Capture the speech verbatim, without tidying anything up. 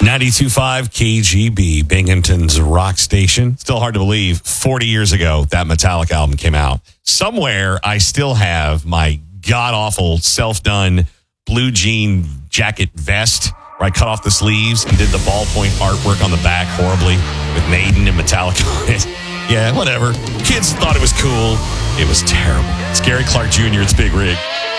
ninety-two point five K G B, Binghamton's rock station. Still hard to believe, forty years ago, that Metallica album came out. Somewhere, I still have my god-awful, self-done blue jean jacket vest where I cut off the sleeves and did the ballpoint artwork on the back horribly with Maiden and Metallica on it. Yeah, whatever. Kids thought it was cool. It was terrible. It's Gary Clark Junior It's Big Rig.